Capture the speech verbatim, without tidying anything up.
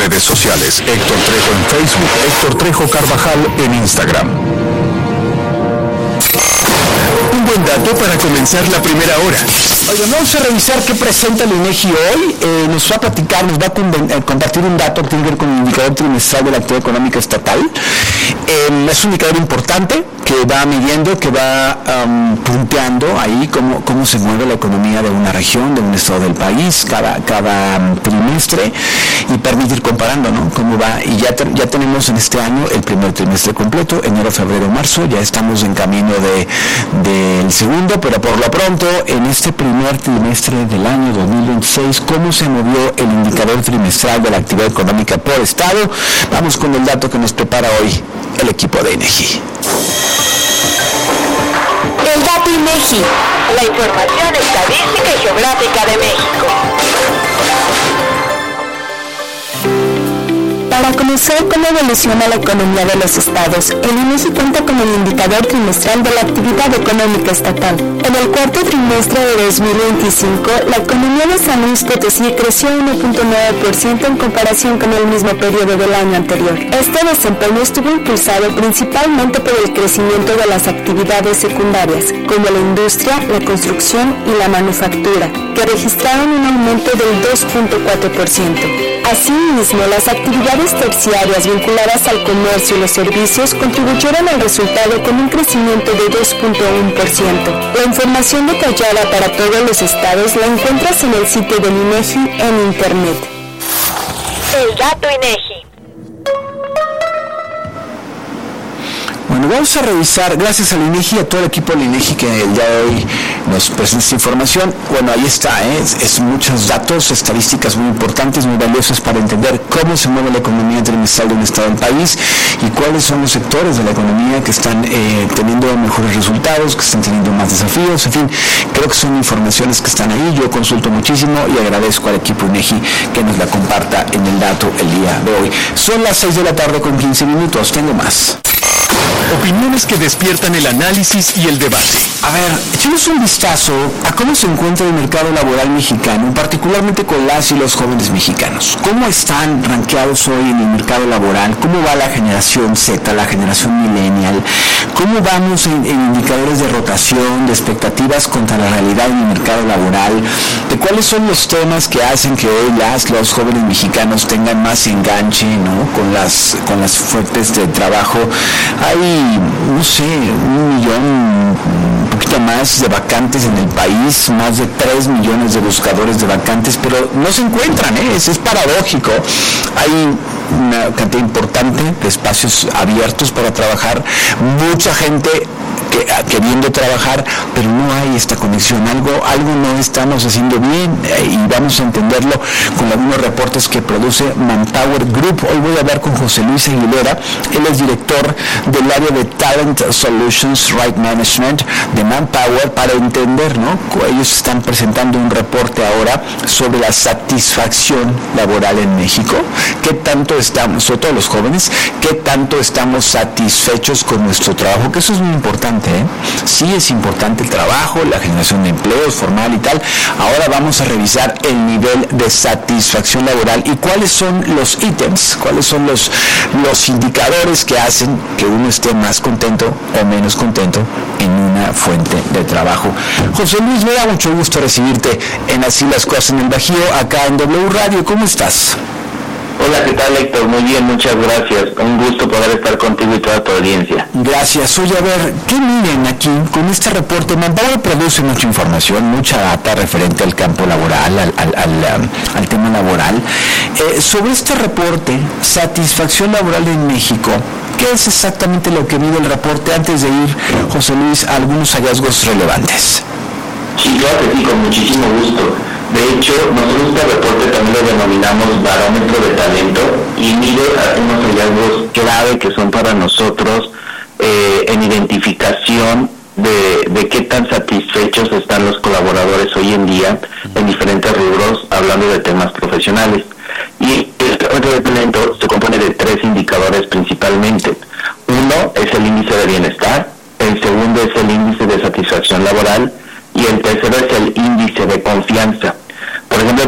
redes sociales. Héctor Trejo en Facebook, Héctor Trejo Carvajal en Instagram. Un buen dato para comenzar la primera hora. Oigan, vamos a revisar qué presenta el INEGI hoy. Eh, nos va a platicar, nos va a conven- a compartir un dato que tiene que ver con el indicador trimestral de la actividad económica estatal. Eh, es un indicador importante que va midiendo, que va um, punteando ahí cómo, cómo se mueve la economía de una región, de un estado del país, cada, cada um, trimestre, y permitir comparando, ¿no? Cómo va. Y ya, te, ya tenemos en este año el primer trimestre completo, enero, febrero, marzo, ya estamos en camino de del segundo, pero por lo pronto, en este primer trimestre del año dos mil veintiséis, ¿cómo se movió el indicador trimestral de la actividad económica por estado? Vamos con el dato que nos prepara hoy el equipo de INEGI. El dato INEGI, la información estadística y geográfica de México. Para conocer cómo evoluciona la economía de los estados, el INEGI cuenta con el indicador trimestral de la actividad económica estatal. En el cuarto trimestre de dos mil veinticinco, la economía de San Luis Potosí creció uno punto nueve por ciento en comparación con el mismo periodo del año anterior. Este desempeño estuvo impulsado principalmente por el crecimiento de las actividades secundarias, como la industria, la construcción y la manufactura, que registraron un aumento del dos punto cuatro por ciento. Asimismo, las actividades terciarias vinculadas al comercio y los servicios contribuyeron al resultado con un crecimiento de dos punto uno por ciento. La información detallada para todos los estados la encuentras en el sitio del INEGI en Internet. El dato INEGI. Bueno, vamos a revisar, gracias al INEGI, a todo el equipo del INEGI que el día de hoy nos presenta esta información. Bueno, ahí está, ¿eh? es, es muchos datos, estadísticas muy importantes, muy valiosas para entender cómo se mueve la economía trimestral de un estado del país y cuáles son los sectores de la economía que están eh, teniendo mejores resultados, que están teniendo más desafíos. En fin, creo que son informaciones que están ahí. Yo consulto muchísimo y agradezco al equipo INEGI que nos la comparta en el dato el día de hoy. Son las seis de la tarde con quince minutos, tengo más. Opiniones que despiertan el análisis y el debate. A ver, echemos un vistazo a cómo se encuentra el mercado laboral mexicano, particularmente con las y los jóvenes mexicanos. ¿Cómo están rankeados hoy en el mercado laboral? ¿Cómo va la generación Z, la generación millennial? ¿Cómo vamos en, en indicadores de rotación, de expectativas contra la realidad en el mercado laboral? ¿De cuáles son los temas que hacen que hoy las, los jóvenes mexicanos tengan más enganche, ¿no? con las, con las fuentes de trabajo? Hay, no sé, un millón, un poquito más de vacantes en el país, más de tres millones de buscadores de vacantes, pero no se encuentran, ¿eh? es, es paradójico. Hay una cantidad importante de espacios abiertos para trabajar, mucha gente que, queriendo trabajar, pero no hay esta conexión, algo, algo no estamos haciendo bien eh, y vamos a entenderlo con algunos reportes que produce Manpower Group. Hoy voy a hablar con José Luis Aguilera, él es director del área de Talent Solutions Right Management de Manpower, para entender, ¿no? Ellos están presentando un reporte ahora sobre la satisfacción laboral en México, qué tanto estamos, sobre todo los jóvenes, qué tanto estamos satisfechos con nuestro trabajo, que eso es muy importante, ¿eh? Sí es importante el trabajo, la generación de empleos formal y tal. Ahora vamos a revisar el nivel de satisfacción laboral y cuáles son los ítems, cuáles son los, los indicadores que hacen que uno esté más contento o menos contento en una fuente de trabajo. José Luis, me da mucho gusto recibirte en Así las Cosas en el Bajío, acá en W Radio. ¿Cómo estás? Hola, ¿qué tal, Héctor? Muy bien, muchas gracias. Un gusto poder estar contigo y toda tu audiencia. Gracias. Oye, a ver, ¿qué miren aquí con este reporte? Manpower produce mucha información, mucha data referente al campo laboral, al, al, al, um, al tema laboral. Eh, sobre este reporte, Satisfacción Laboral en México, ¿qué es exactamente lo que mide el reporte? Antes de ir, José Luis, a algunos hallazgos relevantes. Sí, claro que sí, con muchísimo gusto. De hecho, nosotros este reporte también lo denominamos barómetro de talento y mide unos hallazgos clave que son para nosotros eh, en identificación de, de qué tan satisfechos están los colaboradores hoy en día en diferentes rubros, hablando de temas profesionales. Y el barómetro de talento se compone de tres indicadores principalmente. Uno es el índice de bienestar, el segundo es el índice de satisfacción laboral y el tercero es el índice de confianza. Por ejemplo,